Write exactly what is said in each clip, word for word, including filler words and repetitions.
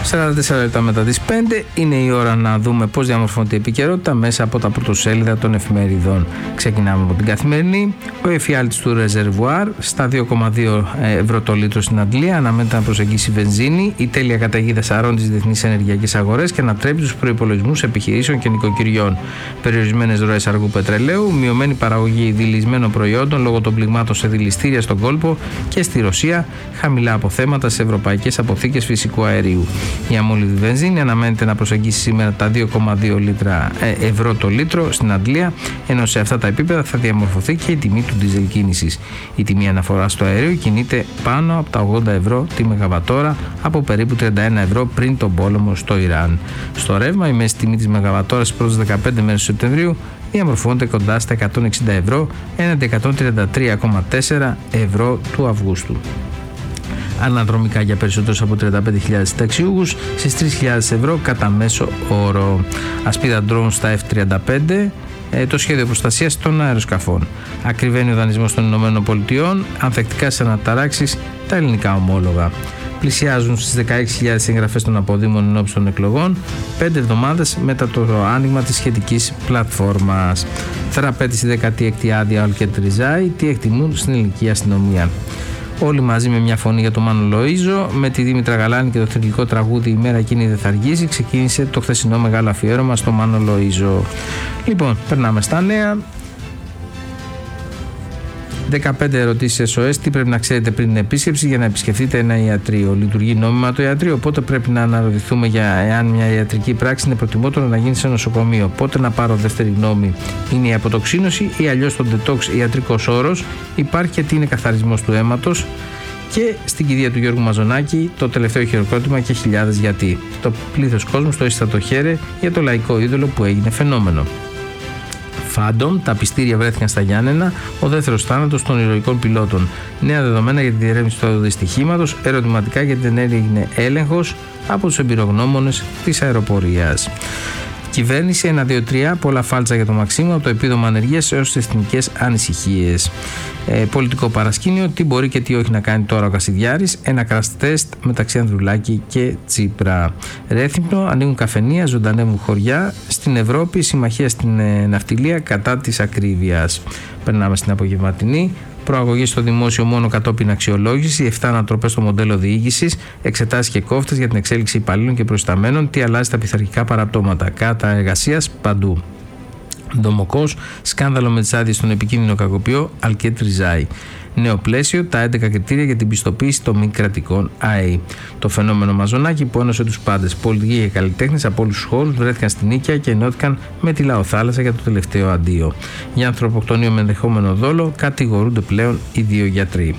σαράντα τέσσερα λεπτά μετά τις πέντε είναι η ώρα να δούμε πώς διαμορφώνεται η επικαιρότητα μέσα από τα πρωτοσέλιδα των εφημεριδών. Ξεκινάμε από την Καθημερινή. Ο εφιάλτης του ρεζερβουάρ στα δύο κόμμα δύο ευρώ το λίτρο στην Αγγλία αναμένεται να προσεγγίσει βενζίνη. Η τέλεια καταιγίδα σαρώνει τις διεθνείς ενεργειακές αγορές και ανατρέπει τους προϋπολογισμούς επιχειρήσεων και νοικοκυριών. Περιορισμένες ροές αργού πετρελαίου, μειωμένη παραγωγή δειλισμένων προϊόντων λόγω των πληγμάτων σε δειλιστήρια στον κόλπο και στη Ρωσία, χαμηλά αποθέματα σε ευρωπαϊκές αποθήκες φυσικού αερίου. Η αμόλυβδη βενζίνη αναμένεται να προσεγγίσει σήμερα τα δύο κόμμα δύο ευρώ το λίτρο στην Αγγλία, ενώ σε αυτά τα επίπεδα θα διαμορφωθεί και η τιμή του ντίζελ κίνησης. Η τιμή αναφοράς του αερίου κινείται πάνω από τα ογδόντα ευρώ τη μεγαβατόρα από περίπου τριάντα ένα ευρώ πριν τον πόλεμο στο Ιράν. Στο ρεύμα, η μέση τιμή της μεγαβατόρας στις πρώτες δεκαπέντε μέρες του Σεπτεμβρίου διαμορφώνεται κοντά στα εκατόν εξήντα ευρώ έναντι εκατόν τριάντα τρία κόμμα τέσσερα ευρώ του Αυγούστου. Αναδρομικά για περισσότερους από τριάντα πέντε χιλιάδες συνταξιούχους στις τρεις χιλιάδες ευρώ κατά μέσο όρο. Ασπίδα drone στα εφ τριάντα πέντε, το σχέδιο προστασίας των αεροσκαφών. Ακριβένει ο δανεισμός των ΗΠΑ, ανθεκτικά σε αναταράξεις τα ελληνικά ομόλογα. Πλησιάζουν στις δεκαέξι χιλιάδες εγγραφές των αποδήμων ενόψει των εκλογών, πέντε εβδομάδες μετά το άνοιγμα της σχετικής πλατφόρμας. Θεραπέτηση δέκατη έκτη άδεια Αλκέτ Ριζάη, τι εκτιμούν στην ελληνική αστυνομία. Όλοι μαζί με μια φωνή για τον Μάνο Λοΐζο, με τη Δήμητρα Γαλάνη και το θρυλικό τραγούδι «Η μέρα εκείνη δεν θα αργήσει», ξεκίνησε το χθεσινό μεγάλο αφιέρωμα στο Μάνο Λοΐζο. Λοιπόν, περνάμε στα νέα. δεκαπέντε ερωτήσεις ες ο ες. Τι πρέπει να ξέρετε πριν την επίσκεψη για να επισκεφτείτε ένα ιατρείο. Λειτουργεί νόμιμα το ιατρείο, οπότε πρέπει να αναρωτηθούμε για εάν μια ιατρική πράξη είναι προτιμότερο να γίνει σε νοσοκομείο. Πότε να πάρω δεύτερη γνώμη, είναι η αποτοξίνωση ή αλλιώς το detox ιατρικός όρος. Υπάρχει και τι είναι καθαρισμός του αίματος. Και στην κηδεία του Γιώργου Μαζονάκη το τελευταίο χειροκρότημα και χιλιάδες γιατί. Το πλήθος κόσμου στο ίστατο χέρι για το λαϊκό είδωλο που έγινε φαινόμενο. Φάντομ, τα πιστήρια βρέθηκαν στα Γιάννενα, ο δεύτερος θάνατος των ηρωικών πιλότων. Νέα δεδομένα για τη διερεύνηση του δυστυχήματος, ερωτηματικά γιατί δεν έγινε έλεγχος από τους εμπειρογνώμονες της αεροπορίας. Κυβέρνηση ένα δύο τρία, πολλά φάλτσα για το Μαξίμου, από το επίδομα ανεργίας έως τις εθνικές ανησυχίες. Ε, πολιτικό παρασκήνιο, τι μπορεί και τι όχι να κάνει τώρα ο Κασιδιάρης, ένα crash test μεταξύ Ανδρουλάκη και Τσίπρα. Ρέθυμνο, ανοίγουν καφενεία, ζωντανεύουν χωριά. Στην Ευρώπη, συμμαχία στην ε, ναυτιλία κατά της ακρίβειας. Περνάμε στην απογευματινή. Προαγωγή στο δημόσιο μόνο κατόπιν αξιολόγηση, επτά ανατροπές στο μοντέλο διοίκησης, εξετάσεις και κόφτες για την εξέλιξη υπαλλήλων και προϊσταμένων, τι αλλάζει τα πειθαρχικά παραπτώματα, κατά εργασίας παντού. Δομοκός, σκάνδαλο με τις άδειες στον επικίνδυνο κακοποιό Αλκέτ Ριζάη. Νέο πλαίσιο, τα έντεκα κριτήρια για την πιστοποίηση των μη κρατικών ΑΕΗ. Το φαινόμενο Μαζονάκη που ένωσε τους πάντες, πολιτικοί και καλλιτέχνες από όλους τους χώρους, βρέθηκαν στην Νίκαια και ενώθηκαν με τη Λαοθάλασσα για το τελευταίο αντίο. Για ανθρωποκτονείο με ενδεχόμενο δόλο κατηγορούνται πλέον οι δύο γιατροί.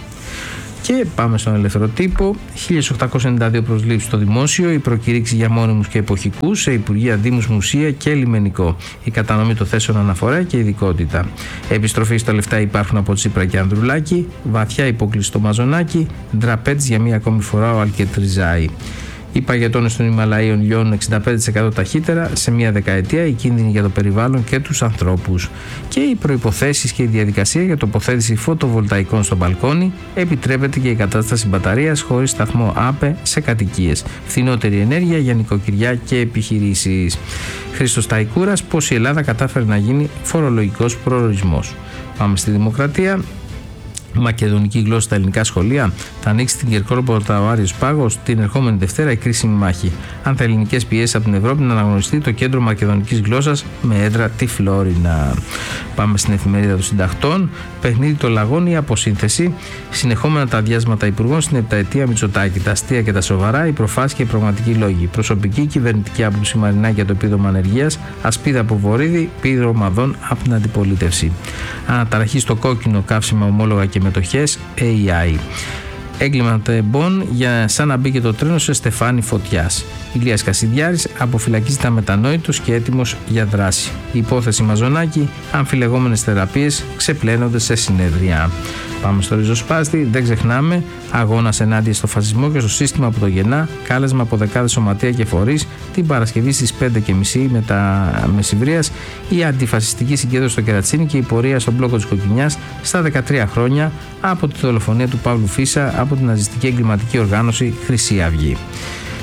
Και πάμε στον ελεύθερο τύπο. χίλια οκτακόσιες ενενήντα δύο προσλήψεις στο δημόσιο, η προκήρυξη για μόνιμους και εποχικούς σε υπουργεία, δήμους, μουσεία και λιμενικό. Η κατανομή των θέσεων αναφορά και ειδικότητα. Επιστροφή στα λεφτά υπάρχουν από Τσίπρα και Ανδρουλάκη. Βαθιά υπόκληση στο Μαζονάκη. Ντραπέτς για μία ακόμη φορά ο Αλκέτ Ριζάη. Οι παγετώνες των Ιμαλαίων λιώνουν εξήντα πέντε τοις εκατό ταχύτερα σε μία δεκαετία, οι κίνδυνοι για το περιβάλλον και τους ανθρώπους. Και οι προϋποθέσεις και η διαδικασία για τοποθέτηση φωτοβολταϊκών στο μπαλκόνι, επιτρέπεται και η κατάσταση μπαταρίας χωρίς σταθμό ΑΠΕ σε κατοικίες. Φθηνότερη ενέργεια για νοικοκυριά και επιχειρήσεις. Χρήστος Ταϊκούρας, πώς η Ελλάδα κατάφερε να γίνει φορολογικός προορισμός. Πάμε στη Δημοκρατία. Μακεδονική γλώσσα στα ελληνικά σχολεία. Θα ανοίξει την Κερκόπορτα ο Άριος Πάγος την ερχόμενη Δευτέρα η κρίσιμη μάχη. Αν θα ελληνικές πιέσεις από την Ευρώπη να αναγνωριστεί το κέντρο μακεδονικής γλώσσας με έδρα τη Φλόρινα. Πάμε στην εφημερίδα των συντακτών. Παιχνίδι των λαγών ή αποσύνθεση. Συνεχόμενα τα αδειάσματα υπουργών στην επταετία Μητσοτάκη. Τα αστεία και τα σοβαρά, οι προφάσεις και οι πραγματικοί λόγοι. Προσωπική κυβερνητική άποψη Μαρινάκη για το επίδομα ανεργίας. Ασπίδα από Βορύδη, πίδρο ομαδών από την αντιπολίτευση. Αναταραχή στο κόκκινο καύσιμα ομόλογα και μετοχές έι άι. Έγκληματα εμπών για σαν να μπήκε το τρένο σε στεφάνι φωτιάς. Ηλίας Κασιδιάρης αποφυλακίζεται αμετανόητος και έτοιμος για δράση. Η υπόθεση Μαζονάκη, αμφιλεγόμενες θεραπείες ξεπλένονται σε συνέδρια. Πάμε στο ριζοσπάστη, δεν ξεχνάμε, αγώνας ενάντια στο φασισμό και στο σύστημα από το Γεννά, κάλεσμα από δεκάδες σωματεία και φορείς, την Παρασκευή στις πέντε και μισή μετά μεσημβρίας, η αντιφασιστική συγκέντρωση στο Κερατσίνι και η πορεία στον μπλόκο της Κοκκινιάς στα δεκατρία χρόνια από τη δολοφονία του Παύλου Φίσα από την ναζιστική εγκληματική οργάνωση Χρυσή Αυγή.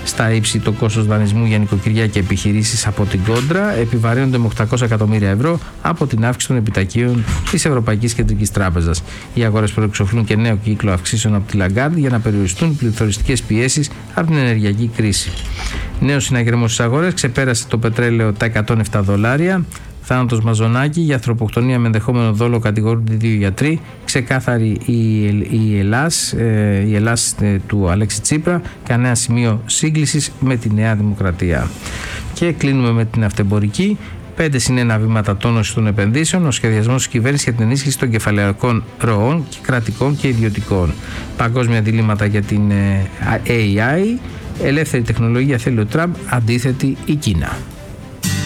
στα ύψη το κόστος δανεισμού για νοικοκυριά και επιχειρήσεις από την κόντρα επιβαρύνονται με οκτακόσια εκατομμύρια ευρώ από την αύξηση των επιτακίων της Ευρωπαϊκής Κεντρικής Τράπεζας. Οι αγορές προεξοφλούν και νέο κύκλο αυξήσεων από τη Λαγκάρντ για να περιοριστούν πληθωριστικές πιέσεις από την ενεργειακή κρίση. Νέος συναγερμός στις αγορές, ξεπέρασε το πετρέλαιο τα εκατόν επτά δολάρια. Θάνατος Μαζονάκη, για ανθρωποκτονία με ενδεχόμενο δόλο κατηγορούνται δύο γιατροί. Ξεκάθαρη η, η Ελλάς, ε, η Ελλάς ε, του Αλέξη Τσίπρα, κανένα σημείο σύγκλησης με τη Νέα Δημοκρατία. Και κλείνουμε με την αυτεμπορική. πέντε συν ένα βήματα τόνωση των επενδύσεων, ο σχεδιασμός της κυβέρνησης για την ενίσχυση των κεφαλαιακών ροών και κρατικών και ιδιωτικών. Παγκόσμια διλήμματα για την ε, έι άι. Ελεύθερη τεχνολογία θέλει ο Τραμπ, αντίθετη η Κίνα.